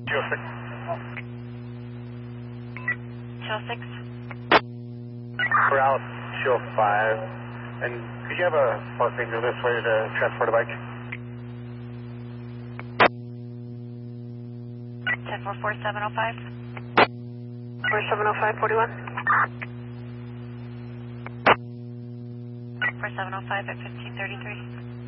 206. We're out 205. And could you have a park ranger this way to transport a bike? 10-4-4705. 470541. 4705 at 1533.